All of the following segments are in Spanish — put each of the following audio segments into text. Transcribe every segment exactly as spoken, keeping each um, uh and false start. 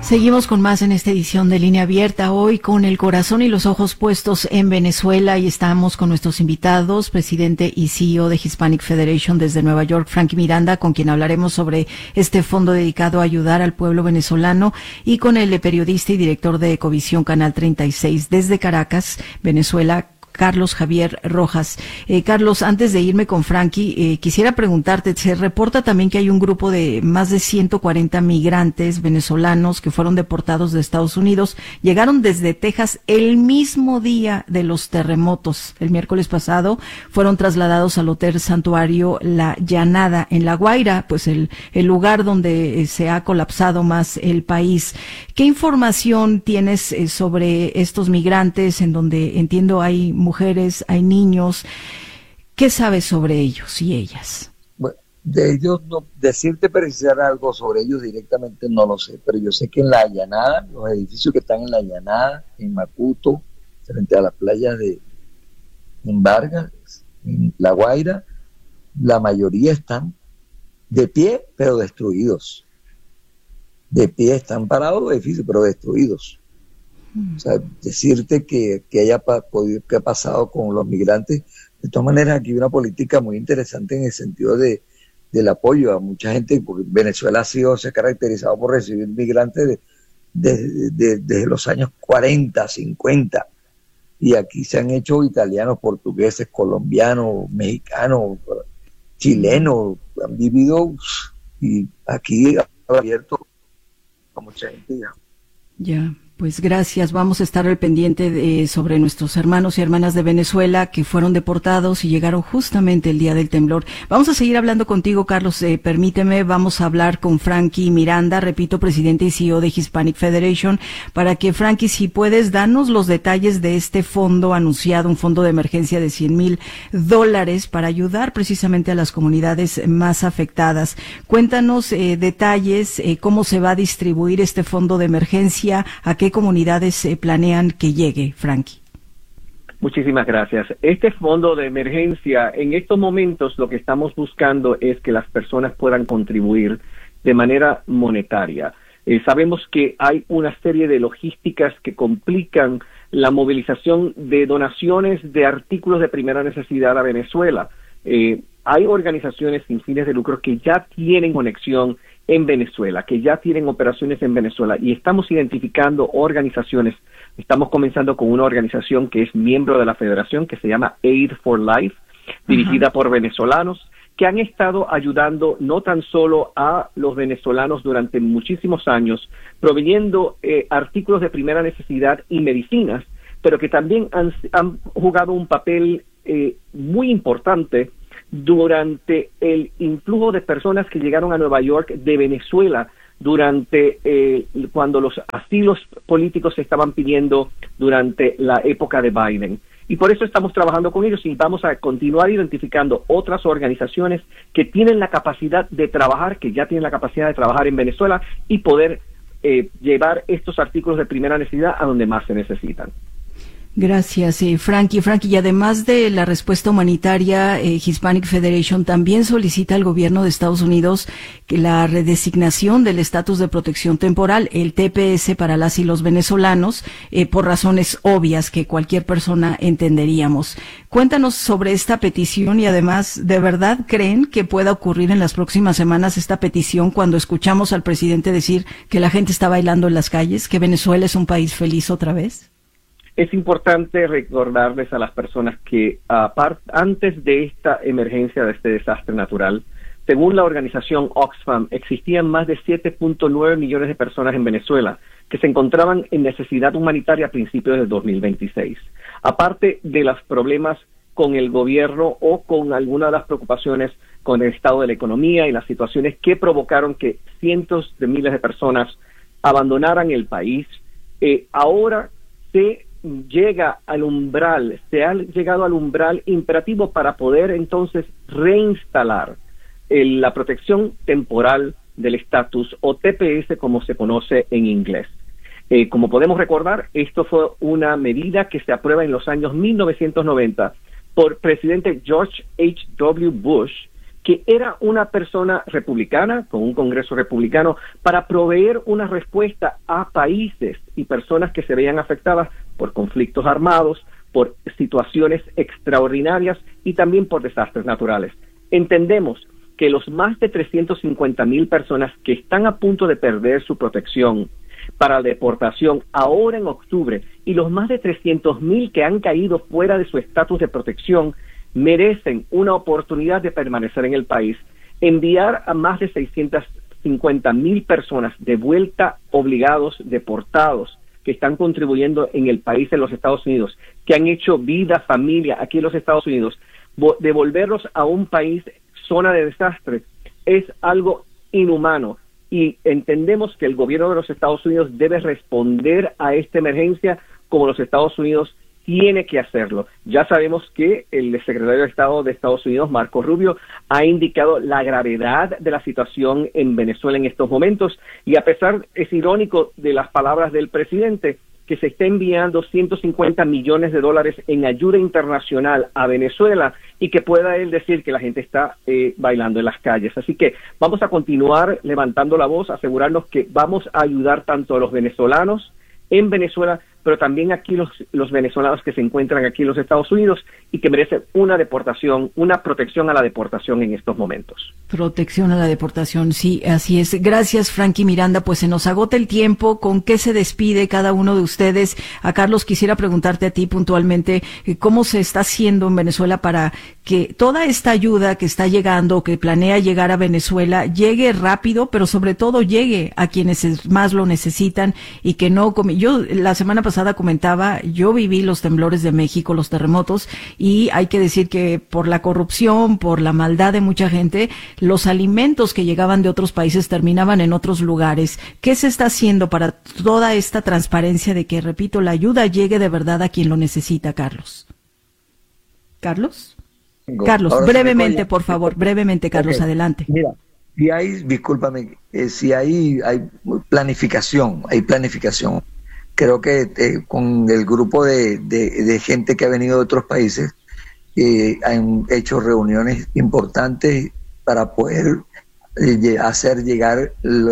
Seguimos con más en esta edición de Línea Abierta, hoy con el corazón y los ojos puestos en Venezuela, y estamos con nuestros invitados, presidente y C E O de Hispanic Federation desde Nueva York, Frankie Miranda, con quien hablaremos sobre este fondo dedicado a ayudar al pueblo venezolano, y con el periodista y director de Ecovisión Canal treinta y seis desde Caracas, Venezuela, Carlos Javier Rojas. Eh, Carlos, antes de irme con Frankie, eh, quisiera preguntarte, se reporta también que hay un grupo de más de ciento cuarenta migrantes venezolanos que fueron deportados de Estados Unidos, llegaron desde Texas el mismo día de los terremotos. El miércoles pasado fueron trasladados al Hotel Santuario La Llanada en La Guaira, pues el, el lugar donde eh, se ha colapsado más el país. ¿Qué información tienes eh, sobre estos migrantes, en donde entiendo hay mujeres, hay niños? ¿Qué sabes sobre ellos y ellas? Bueno, de ellos, no, decirte precisar algo sobre ellos directamente no lo sé, pero yo sé que en La Llanada, los edificios que están en La Llanada, en Macuto, frente a las playas de en Vargas, en La Guaira, la mayoría están de pie, pero destruidos. De pie están parados los edificios, pero destruidos. O sea, decirte que, que haya podido, que ha pasado con los migrantes. De todas maneras, aquí hay una política muy interesante en el sentido de, del apoyo a mucha gente, porque Venezuela ha sido, se ha caracterizado por recibir migrantes de, de, de, desde los años cuarenta, cincuenta, y aquí se han hecho italianos, portugueses, colombianos, mexicanos, chilenos, han vivido, y aquí ha abierto a mucha gente ya. Ya. Pues gracias, vamos a estar al pendiente de, sobre nuestros hermanos y hermanas de Venezuela que fueron deportados y llegaron justamente el día del temblor. Vamos a seguir hablando contigo, Carlos, eh, permíteme, vamos a hablar con Frankie Miranda, repito, presidente y C E O de Hispanic Federation, para que, Frankie, si puedes, danos los detalles de este fondo anunciado, un fondo de emergencia de cien mil dólares para ayudar precisamente a las comunidades más afectadas. Cuéntanos eh, detalles, eh, cómo se va a distribuir este fondo de emergencia, a qué ¿Qué comunidades eh, planean que llegue, Frankie? Muchísimas gracias. Este fondo de emergencia, en estos momentos lo que estamos buscando es que las personas puedan contribuir de manera monetaria. Eh, sabemos que hay una serie de logísticas que complican la movilización de donaciones de artículos de primera necesidad a Venezuela. Eh, hay organizaciones sin fines de lucro que ya tienen conexión en Venezuela, que ya tienen operaciones en Venezuela, y estamos identificando organizaciones. Estamos comenzando con una organización que es miembro de la federación, que se llama Aid for Life, dirigida uh-huh. por venezolanos, que han estado ayudando no tan solo a los venezolanos durante muchísimos años, proveyendo eh, artículos de primera necesidad y medicinas, pero que también han, han jugado un papel eh, muy importante durante el influjo de personas que llegaron a Nueva York de Venezuela durante eh, cuando los asilos políticos se estaban pidiendo durante la época de Biden. Y por eso estamos trabajando con ellos y vamos a continuar identificando otras organizaciones que tienen la capacidad de trabajar, que ya tienen la capacidad de trabajar en Venezuela y poder eh, llevar estos artículos de primera necesidad a donde más se necesitan. Gracias, eh, Frankie. Frankie, y además de la respuesta humanitaria, eh, Hispanic Federation también solicita al gobierno de Estados Unidos que la redesignación del estatus de protección temporal, el T P S, para las y los venezolanos, eh, por razones obvias que cualquier persona entenderíamos. Cuéntanos sobre esta petición y además, ¿de verdad creen que pueda ocurrir en las próximas semanas esta petición cuando escuchamos al presidente decir que la gente está bailando en las calles, que Venezuela es un país feliz otra vez? Es importante recordarles a las personas que apart, antes de esta emergencia, de este desastre natural, según la organización Oxfam, existían más de siete punto nueve millones de personas en Venezuela que se encontraban en necesidad humanitaria a principios del dos mil veintiséis. Aparte de los problemas con el gobierno o con alguna de las preocupaciones con el estado de la economía y las situaciones que provocaron que cientos de miles de personas abandonaran el país, eh, ahora se llega al umbral, se ha llegado al umbral imperativo para poder entonces reinstalar el, la protección temporal del estatus, o T P S como se conoce en inglés. Eh, como podemos recordar, esto fue una medida que se aprueba en los años mil novecientos noventa por presidente George H W Bush, que era una persona republicana, con un Congreso republicano, para proveer una respuesta a países y personas que se veían afectadas por conflictos armados, por situaciones extraordinarias y también por desastres naturales. Entendemos que los más de trescientas cincuenta mil personas que están a punto de perder su protección para deportación ahora en octubre y los más de trescientos mil que han caído fuera de su estatus de protección merecen una oportunidad de permanecer en el país. Enviar a más de seiscientas cincuenta mil personas de vuelta obligados, deportados, que están contribuyendo en el país de los Estados Unidos, que han hecho vida, familia aquí en los Estados Unidos, devolverlos a un país zona de desastre es algo inhumano, y entendemos que el gobierno de los Estados Unidos debe responder a esta emergencia como los Estados Unidos tiene que hacerlo. Ya sabemos que el secretario de Estado de Estados Unidos, Marco Rubio, ha indicado la gravedad de la situación en Venezuela en estos momentos, y a pesar, es irónico, de las palabras del presidente, que se está enviando ciento cincuenta millones de dólares en ayuda internacional a Venezuela, y que pueda él decir que la gente está eh, bailando en las calles. Así que vamos a continuar levantando la voz, asegurarnos que vamos a ayudar tanto a los venezolanos en Venezuela, pero también aquí los, los venezolanos que se encuentran aquí en los Estados Unidos y que merecen una deportación, una protección a la deportación en estos momentos. Protección a la deportación, sí, así es. Gracias, Frankie Miranda. Pues se nos agota el tiempo. ¿Con qué se despide cada uno de ustedes? A Carlos, quisiera preguntarte a ti puntualmente, ¿cómo se está haciendo en Venezuela para que toda esta ayuda que está llegando, que planea llegar a Venezuela, llegue rápido, pero sobre todo llegue a quienes más lo necesitan y que no... Yo la semana pasada comentaba, yo viví los temblores de México, los terremotos, y hay que decir que por la corrupción, por la maldad de mucha gente, los alimentos que llegaban de otros países terminaban en otros lugares. ¿Qué se está haciendo para toda esta transparencia de que, repito, la ayuda llegue de verdad a quien lo necesita, Carlos? ¿Carlos? Carlos, Ahora brevemente, por favor, brevemente, Carlos, okay. Adelante. Mira, si hay, discúlpame, eh, si hay, hay planificación, hay planificación. Creo que eh, con el grupo de, de, de gente que ha venido de otros países, eh, han hecho reuniones importantes para poder eh, hacer llegar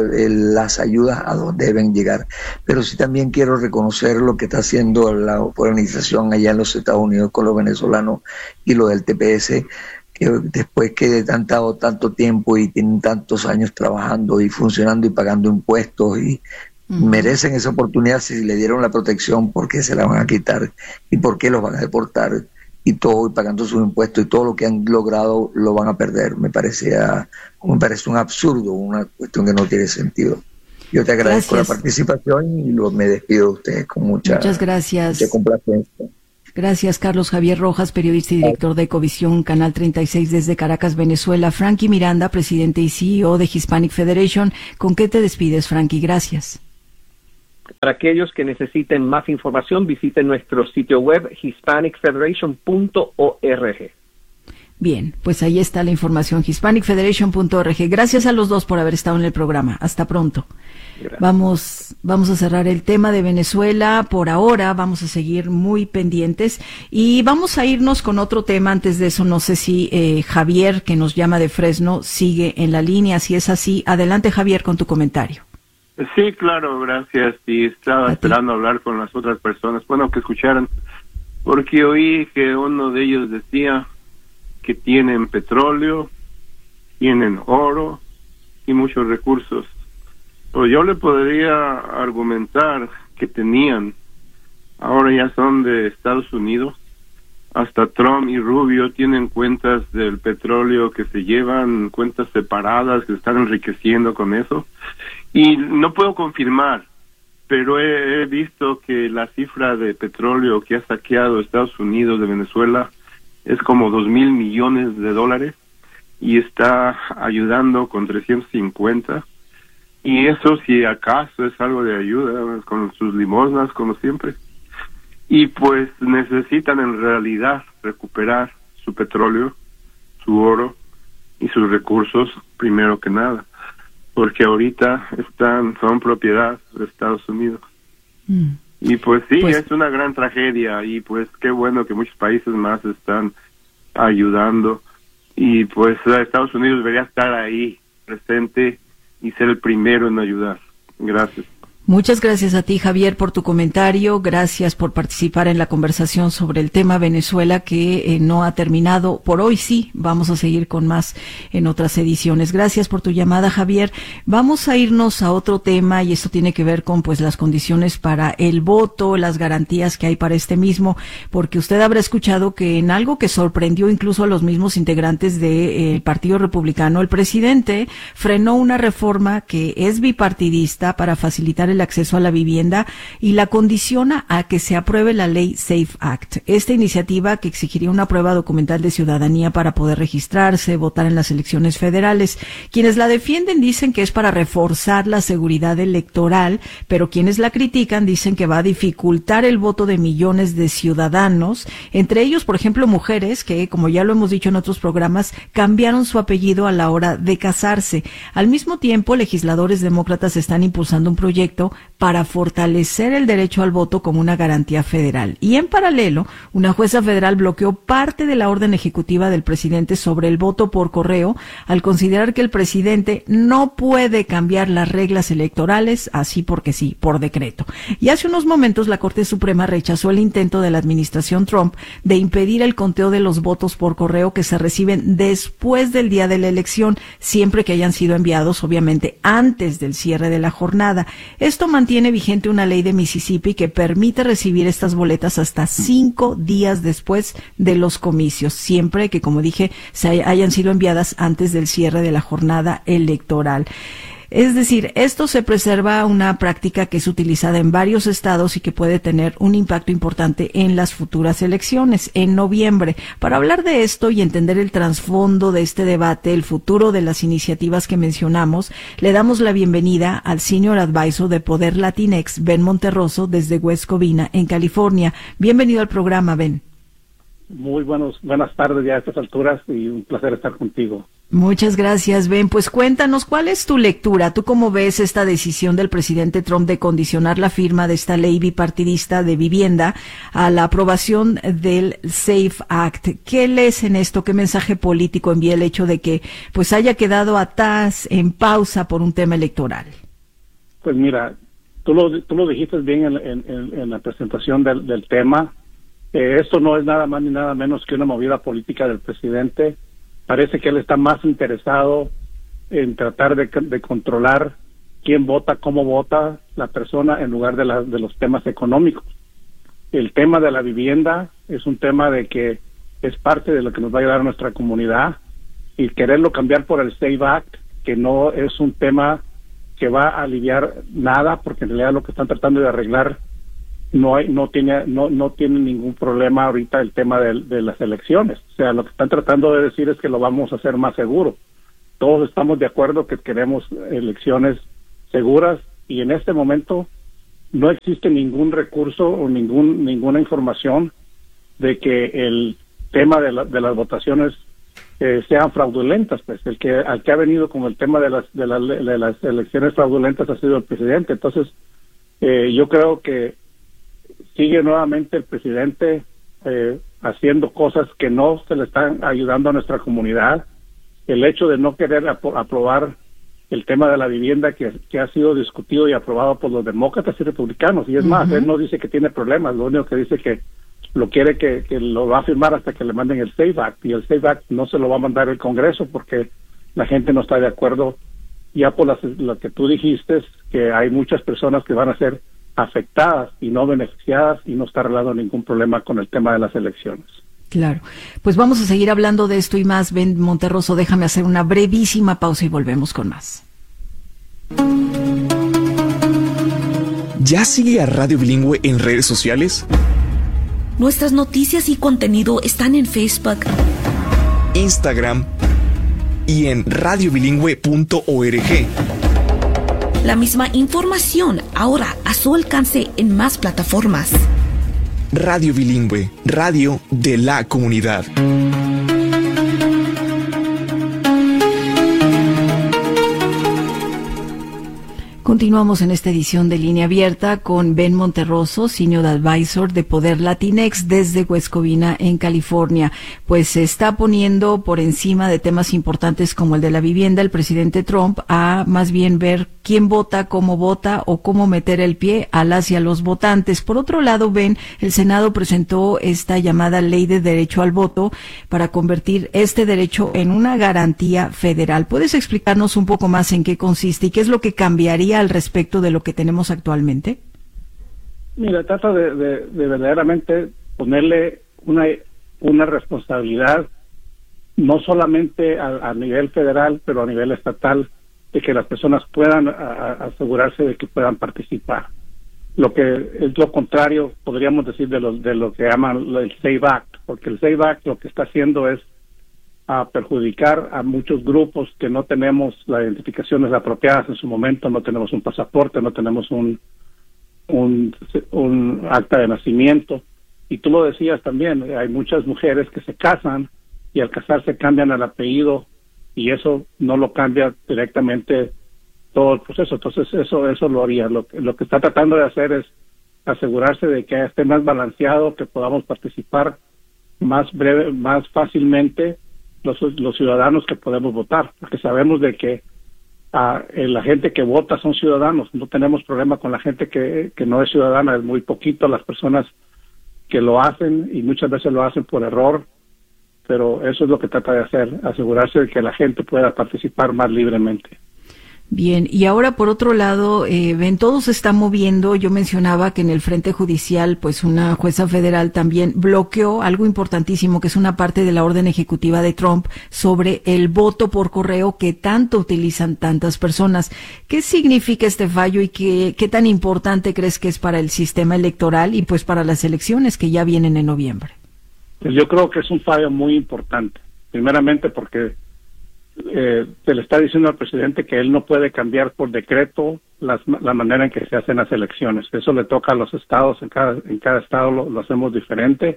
l- las ayudas a donde deben llegar. Pero sí también quiero reconocer lo que está haciendo la organización allá en los Estados Unidos con los venezolanos y lo del T P S, que después que han dado tanto tiempo y tienen tantos años trabajando y funcionando y pagando impuestos y uh-huh. merecen esa oportunidad. Si le dieron la protección, ¿por qué se la van a quitar? ¿Y por qué los van a deportar? Y todo, y pagando sus impuestos, y todo lo que han logrado lo van a perder. Me parecía, me parece un absurdo, una cuestión que no tiene sentido. Yo te agradezco gracias. La participación y lo, me despido de ustedes con mucha, Muchas gracias. mucha complacencia. Gracias, Carlos Javier Rojas, periodista y director de Ecovisión, Canal treinta y seis desde Caracas, Venezuela. Frankie Miranda, presidente y C E O de Hispanic Federation. ¿Con qué te despides, Frankie? Gracias. Para aquellos que necesiten más información, visiten nuestro sitio web hispanic federation punto org. Bien, pues ahí está la información, hispanic federation punto org. Gracias a los dos por haber estado en el programa. Hasta pronto. Gracias. Vamos, vamos a cerrar el tema de Venezuela por ahora. Vamos a seguir muy pendientes y vamos a irnos con otro tema. Antes de eso, no sé si eh, Javier, que nos llama de Fresno, sigue en la línea. Si es así, adelante, Javier, con tu comentario. Sí, claro, gracias. Y estaba esperando hablar con las otras personas, bueno, que escucharan, porque oí que uno de ellos decía que tienen petróleo, tienen oro y muchos recursos. Pues yo le podría argumentar que tenían, ahora ya son de Estados Unidos, hasta Trump y Rubio tienen cuentas del petróleo que se llevan, cuentas separadas, que se están enriqueciendo con eso. Y no puedo confirmar, pero he, he visto que la cifra de petróleo que ha saqueado Estados Unidos de Venezuela es como dos mil millones de dólares y está ayudando con trescientos cincuenta. Y eso, si acaso, es algo de ayuda, con sus limosnas, como siempre. Y pues necesitan en realidad recuperar su petróleo, su oro y sus recursos, primero que nada, porque ahorita están son propiedad de Estados Unidos. Mm. Y pues sí, pues, es una gran tragedia, y pues qué bueno que muchos países más están ayudando, y pues Estados Unidos debería estar ahí presente y ser el primero en ayudar. Gracias. Muchas gracias a ti, Javier, por tu comentario. Gracias por participar en la conversación sobre el tema Venezuela, que eh, no ha terminado por hoy. Sí, vamos a seguir con más en otras ediciones. Gracias por tu llamada, Javier. Vamos a irnos a otro tema, y esto tiene que ver con pues las condiciones para el voto, las garantías que hay para este mismo, porque usted habrá escuchado que en algo que sorprendió incluso a los mismos integrantes del Partido Republicano, el presidente frenó una reforma que es bipartidista para facilitar el acceso a la vivienda y la condiciona a que se apruebe la ley SAFE Act. Esta iniciativa, que exigiría una prueba documental de ciudadanía para poder registrarse, votar en las elecciones federales. Quienes la defienden dicen que es para reforzar la seguridad electoral, pero quienes la critican dicen que va a dificultar el voto de millones de ciudadanos, entre ellos, por ejemplo, mujeres que, como ya lo hemos dicho en otros programas, cambiaron su apellido a la hora de casarse. Al mismo tiempo, legisladores demócratas están impulsando un proyecto para fortalecer el derecho al voto como una garantía federal. Y en paralelo, una jueza federal bloqueó parte de la orden ejecutiva del presidente sobre el voto por correo, al considerar que el presidente no puede cambiar las reglas electorales así porque sí, por decreto. Y hace unos momentos la Corte Suprema rechazó el intento de la administración Trump de impedir el conteo de los votos por correo que se reciben después del día de la elección, siempre que hayan sido enviados, obviamente, antes del cierre de la jornada. Esto mantiene vigente una ley de Mississippi que permite recibir estas boletas hasta cinco días después de los comicios, siempre que, como dije, se hayan sido enviadas antes del cierre de la jornada electoral. Es decir, esto se preserva una práctica que es utilizada en varios estados y que puede tener un impacto importante en las futuras elecciones en noviembre. Para hablar de esto y entender el trasfondo de este debate, el futuro de las iniciativas que mencionamos, le damos la bienvenida al Senior Advisor de Poder Latinx, Ben Monterroso, desde West Covina, en California. Bienvenido al programa, Ben. Muy buenos, buenas tardes ya a estas alturas y un placer estar contigo. Muchas gracias, Ben. Pues cuéntanos, ¿cuál es tu lectura? ¿Tú cómo ves esta decisión del presidente Trump de condicionar la firma de esta ley bipartidista de vivienda a la aprobación del SAFE Act? ¿Qué lees en esto? ¿Qué mensaje político envía el hecho de que pues haya quedado atrás, en pausa por un tema electoral? Pues mira, tú lo, tú lo dijiste bien en, en, en la presentación del, del tema. Eh, esto no es nada más ni nada menos que una movida política del presidente. Parece que él está más interesado en tratar de, de controlar quién vota, cómo vota la persona, en lugar de, la, de los temas económicos. El tema de la vivienda es un tema de que es parte de lo que nos va a ayudar a nuestra comunidad, y quererlo cambiar por el SAFE Act, que no es un tema que va a aliviar nada, porque en realidad lo que están tratando de arreglar no hay, no tiene no no tiene ningún problema ahorita el tema de, de las elecciones. O sea, lo que están tratando de decir es que lo vamos a hacer más seguro. Todos estamos de acuerdo que queremos elecciones seguras, y en este momento no existe ningún recurso o ningún ninguna información de que el tema de, la, de las votaciones eh, sean fraudulentas. Pues el que al que ha venido con el tema de las de, la, de las elecciones fraudulentas ha sido el presidente. Entonces eh, yo creo que sigue nuevamente el presidente eh, haciendo cosas que no se le están ayudando a nuestra comunidad. El hecho de no querer apro- aprobar el tema de la vivienda que, que ha sido discutido y aprobado por los demócratas y republicanos, y es uh-huh. más, él no dice que tiene problemas, lo único que dice que lo quiere que, que lo va a firmar hasta que le manden el SAFE Act, y el SAFE Act no se lo va a mandar el Congreso porque la gente no está de acuerdo, ya por las, lo que tú dijiste, que hay muchas personas que van a ser afectadas y no beneficiadas, y no está arreglando ningún problema con el tema de las elecciones. Claro, pues vamos a seguir hablando de esto y más. Ben Monterroso, déjame hacer una brevísima pausa y volvemos con más. ¿Ya sigue a Radio Bilingüe en redes sociales? Nuestras noticias y contenido están en Facebook, Instagram y en radio bilingüe punto org. La misma información ahora a su alcance en más plataformas. Radio Bilingüe, radio de la comunidad. Continuamos en esta edición de Línea Abierta con Ben Monterroso, Senior Advisor de Poder Latinex desde West Covina, en California. Pues se está poniendo por encima de temas importantes como el de la vivienda el presidente Trump a más bien ver quién vota, cómo vota o cómo meter el pie a las y a los votantes. Por otro lado, Ben, el Senado presentó esta llamada Ley de Derecho al Voto para convertir este derecho en una garantía federal. ¿Puedes explicarnos un poco más en qué consiste y qué es lo que cambiaría al respecto de lo que tenemos actualmente? Mira, trata de, de, de verdaderamente ponerle una, una responsabilidad no solamente a, a nivel federal, pero a nivel estatal, de que las personas puedan a, a asegurarse de que puedan participar. Lo que es lo contrario, podríamos decir, de lo, de lo que llaman el SAVE Act, porque el SAVE Act lo que está haciendo es a perjudicar a muchos grupos que no tenemos las identificaciones apropiadas en su momento, no tenemos un pasaporte, no tenemos un, un, un acta de nacimiento. Y tú lo decías también, hay muchas mujeres que se casan y al casarse cambian el apellido y eso no lo cambia directamente todo el proceso. Entonces eso eso lo haría. Lo, lo que está tratando de hacer es asegurarse de que esté más balanceado, que podamos participar más breve, más fácilmente los, los ciudadanos que podemos votar, porque sabemos de que uh, la gente que vota son ciudadanos. No tenemos problema con la gente que, que no es ciudadana, es muy poquito las personas que lo hacen y muchas veces lo hacen por error, pero eso es lo que trata de hacer, asegurarse de que la gente pueda participar más libremente. Bien, y ahora por otro lado, eh, ven, todo se está moviendo. Yo mencionaba que en el frente judicial, pues una jueza federal también bloqueó algo importantísimo, que es una parte de la orden ejecutiva de Trump sobre el voto por correo que tanto utilizan tantas personas. ¿Qué significa este fallo y qué, qué tan importante crees que es para el sistema electoral y pues para las elecciones que ya vienen en noviembre? Pues yo creo que es un fallo muy importante, primeramente porque Eh, se le está diciendo al presidente que él no puede cambiar por decreto las, la manera en que se hacen las elecciones. Eso le toca a los estados, en cada, en cada estado lo, lo hacemos diferente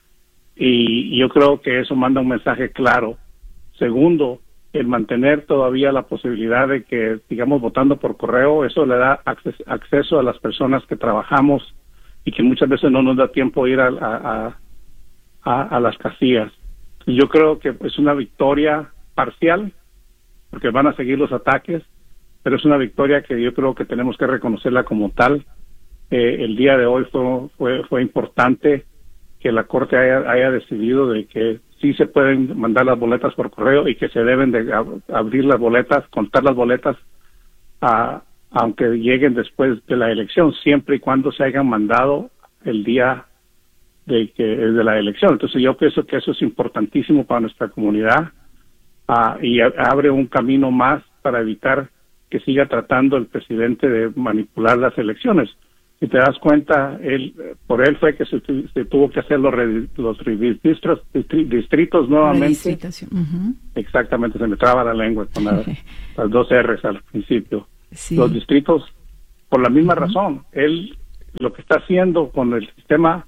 y, y yo creo que eso manda un mensaje claro. Segundo, el mantener todavía la posibilidad de que sigamos votando por correo, eso le da acces, acceso a las personas que trabajamos y que muchas veces no nos da tiempo ir a, a, a, a las casillas. Y yo creo que es una victoria parcial, porque van a seguir los ataques, pero es una victoria que yo creo que tenemos que reconocerla como tal. Eh, el día de hoy fue, fue fue importante que la Corte haya, haya decidido de que sí se pueden mandar las boletas por correo y que se deben de ab abrir las boletas, contar las boletas, a, aunque lleguen después de la elección, siempre y cuando se hayan mandado el día de, que, de la elección. Entonces yo pienso que eso es importantísimo para nuestra comunidad. Uh, y a, abre un camino más para evitar que siga tratando el presidente de manipular las elecciones. Si te das cuenta, él por él fue que se, se tuvo que hacer los, re, los distritos, distritos nuevamente. Uh-huh. Exactamente, se me traba la lengua con la, las dos R's al principio. Sí. Los distritos, por la misma uh-huh. razón, él lo que está haciendo con el sistema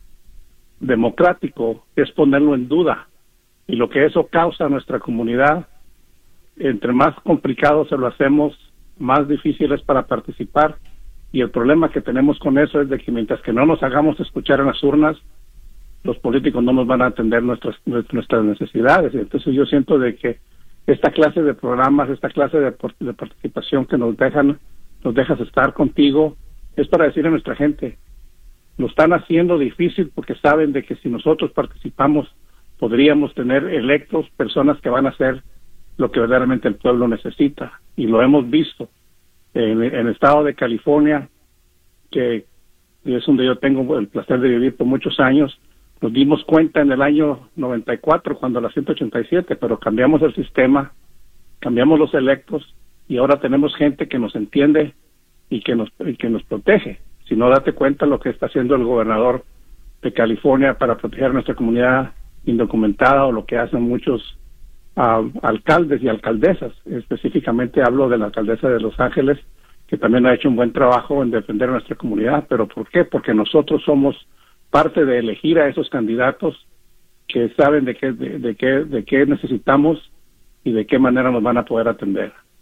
democrático es ponerlo en duda. Y lo que eso causa a nuestra comunidad, entre más complicado se lo hacemos, más difícil es para participar. Y el problema que tenemos con eso es de que mientras que no nos hagamos escuchar en las urnas, los políticos no nos van a atender nuestras nuestras necesidades. Entonces yo siento de que esta clase de programas, esta clase de, de participación que nos dejan, nos dejas estar contigo, es para decir a nuestra gente, lo están haciendo difícil porque saben de que si nosotros participamos, podríamos tener electos personas que van a hacer lo que verdaderamente el pueblo necesita. Y lo hemos visto en, en el estado de California, que es donde yo tengo el placer de vivir por muchos años. Nos dimos cuenta en el año noventa y cuatro, cuando la ciento ochenta y siete, pero cambiamos el sistema, cambiamos los electos, y ahora tenemos gente que nos entiende y que nos, y que nos protege. Si no, date cuenta lo que está haciendo el gobernador de California para proteger nuestra comunidad indocumentada, o lo que hacen muchos uh, alcaldes y alcaldesas. Específicamente hablo de la alcaldesa de Los Ángeles, que también ha hecho un buen trabajo en defender a nuestra comunidad. ¿Pero por qué? Porque nosotros somos parte de elegir a esos candidatos que saben de qué, de, de qué, de qué necesitamos y de qué manera nos van a poder atender.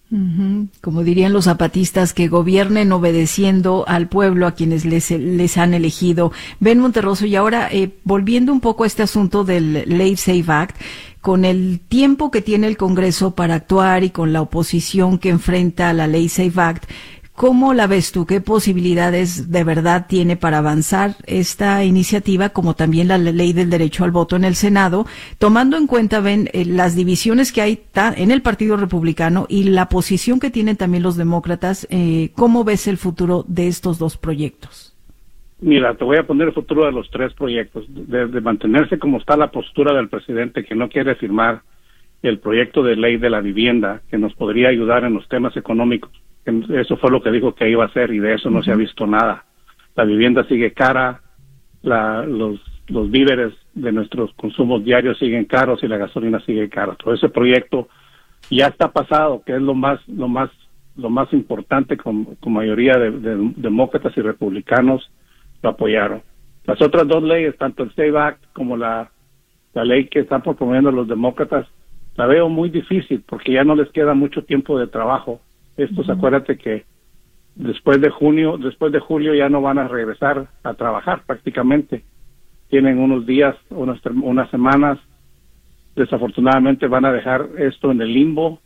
Uh-huh. Como dirían los zapatistas, que gobiernen obedeciendo al pueblo a quienes les, les han elegido. Ben Monterroso, y ahora eh, volviendo un poco a este asunto del Late Safe Act, con el tiempo que tiene el Congreso para actuar y con la oposición que enfrenta a la Ley Safe Act, ¿cómo la ves tú? ¿Qué posibilidades de verdad tiene para avanzar esta iniciativa, como también la ley del derecho al voto en el Senado, tomando en cuenta, Ben, eh, las divisiones que hay en el Partido Republicano y la posición que tienen también los demócratas? Eh, ¿Cómo ves el futuro de estos dos proyectos? Mira, te voy a poner el futuro de los tres proyectos. De, de mantenerse como está la postura del presidente, que no quiere firmar el proyecto de ley de la vivienda, que nos podría ayudar en los temas económicos. Eso fue lo que dijo que iba a hacer, y de eso no se ha visto nada. La vivienda sigue cara, la, los, los víveres de nuestros consumos diarios siguen caros y la gasolina sigue cara. Todo ese proyecto ya está pasado, que es lo más lo más lo más importante, con, con mayoría de, de demócratas y republicanos lo apoyaron. Las otras dos leyes, tanto el SAVE Act como la, la ley que están proponiendo los demócratas, la veo muy difícil porque ya no les queda mucho tiempo de trabajo. Estos, uh-huh. Acuérdate que después de junio, después de julio ya no van a regresar a trabajar prácticamente. Tienen unos días, unas, unas semanas. Desafortunadamente van a dejar esto en el limbo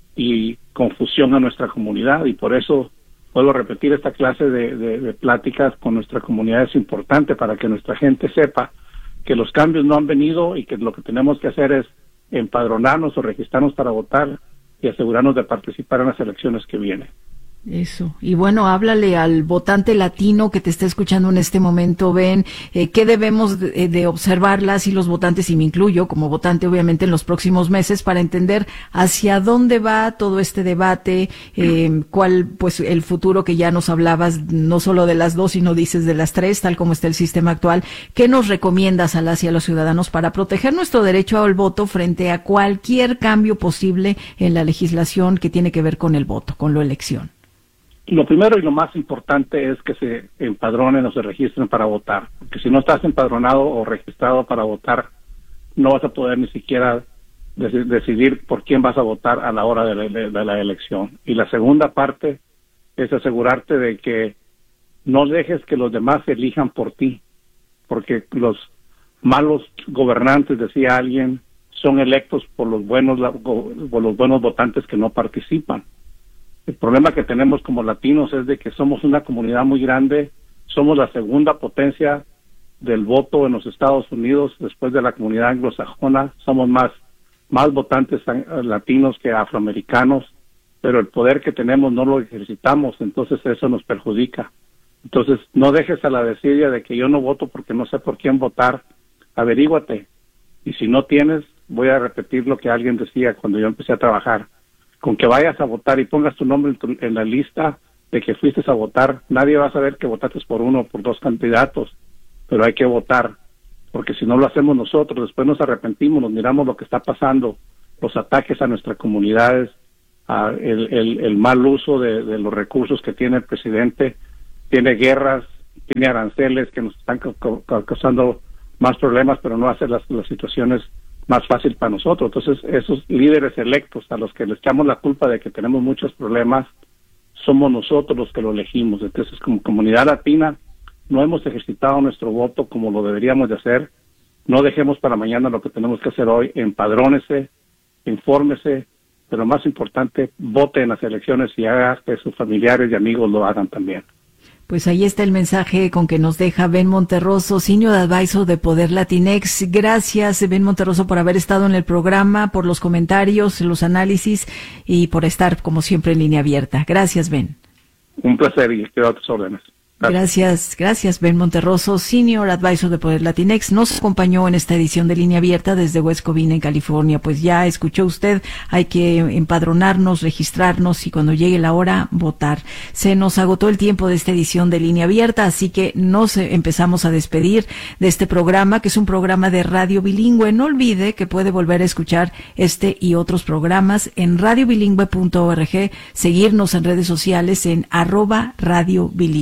y confusión a nuestra comunidad, y por eso vuelvo a repetir, esta clase de, de, de pláticas con nuestra comunidad es importante para que nuestra gente sepa que los cambios no han venido y que lo que tenemos que hacer es empadronarnos o registrarnos para votar y asegurarnos de participar en las elecciones que vienen. Eso. Y bueno, háblale al votante latino que te está escuchando en este momento, Ben, eh, ¿qué debemos de, de observar las y los votantes, y me incluyo como votante obviamente, en los próximos meses, para entender hacia dónde va todo este debate, eh, cuál, pues, el futuro que ya nos hablabas, no solo de las dos, sino dices de las tres, tal como está el sistema actual? ¿Qué nos recomiendas a las y a los ciudadanos para proteger nuestro derecho al voto frente a cualquier cambio posible en la legislación que tiene que ver con el voto, con la elección? Lo primero y lo más importante es que se empadronen o se registren para votar, porque si no estás empadronado o registrado para votar, no vas a poder ni siquiera dec- decidir por quién vas a votar a la hora de la, de, de la elección. Y la segunda parte es asegurarte de que no dejes que los demás elijan por ti, porque los malos gobernantes, decía alguien, son electos por los buenos, por los buenos votantes que no participan. El problema que tenemos como latinos es de que somos una comunidad muy grande, somos la segunda potencia del voto en los Estados Unidos después de la comunidad anglosajona, somos más, más votantes latinos que afroamericanos, pero el poder que tenemos no lo ejercitamos, entonces eso nos perjudica. Entonces no dejes a la desidia de que yo no voto porque no sé por quién votar, averíguate, y si no tienes, voy a repetir lo que alguien decía cuando yo empecé a trabajar: con que vayas a votar y pongas tu nombre en, tu, en la lista de que fuiste a votar, nadie va a saber que votaste por uno o por dos candidatos, pero hay que votar, porque si no lo hacemos nosotros, después nos arrepentimos, nos miramos lo que está pasando, los ataques a nuestras comunidades, a el, el, el mal uso de, de los recursos que tiene el presidente, tiene guerras, tiene aranceles que nos están ca- ca- causando más problemas, pero no hace las, las situaciones más fácil para nosotros. Entonces, esos líderes electos a los que les echamos la culpa de que tenemos muchos problemas, somos nosotros los que lo elegimos. Entonces, como comunidad latina, no hemos ejercitado nuestro voto como lo deberíamos de hacer. No dejemos para mañana lo que tenemos que hacer hoy. Empadrónese, infórmese, pero más importante, vote en las elecciones y haga que sus familiares y amigos lo hagan también. Pues ahí está el mensaje con que nos deja Ben Monterroso, Senior Advisor de Poder Latinex. Gracias, Ben Monterroso, por haber estado en el programa, por los comentarios, los análisis y por estar, como siempre, en línea abierta. Gracias, Ben. Un placer y quedo a tus órdenes. Gracias, gracias, Ben Monterroso, Senior Advisor de Poder Latinex. Nos acompañó en esta edición de Línea Abierta desde West Covina, en California. Pues ya escuchó usted, hay que empadronarnos, registrarnos y cuando llegue la hora, votar. Se nos agotó el tiempo de esta edición de Línea Abierta, así que nos empezamos a despedir de este programa, que es un programa de radio bilingüe. No olvide que puede volver a escuchar este y otros programas en radio bilingüe punto org, seguirnos en redes sociales en arroba radio bilingüe.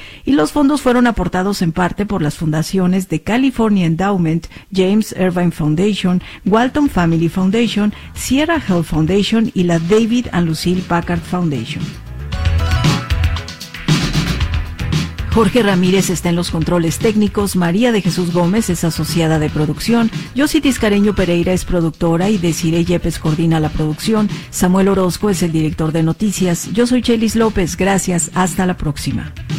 y los fondos fueron aportados en parte por las fundaciones de California Endowment, James Irvine Foundation, Walton Family Foundation, Sierra Health Foundation y la David and Lucille Packard Foundation. Jorge Ramírez está en los controles técnicos, María de Jesús Gómez es asociada de producción, Yossi Tiscareño Pereira es productora y Desiree Yepes coordina la producción, Samuel Orozco es el director de noticias, yo soy Chelis López, gracias, hasta la próxima.